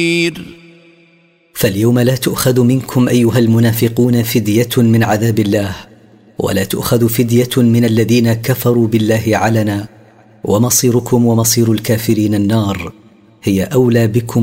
فاليوم لا تؤخذ منكم أيها المنافقون فدية من عذاب الله، ولا تؤخذ فدية من الذين كفروا بالله علنا، ومصيركم ومصير الكافرين النار، هي أولى بكم